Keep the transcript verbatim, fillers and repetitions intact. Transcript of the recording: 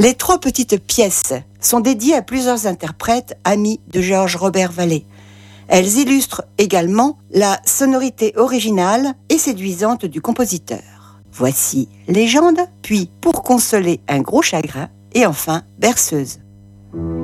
Les trois petites pièces sont dédiées à plusieurs interprètes amis de Georges Robert Vallée. Elles illustrent également la sonorité originale et séduisante du compositeur. Voici Légende, puis Pour consoler un gros chagrin, et enfin Berceuse.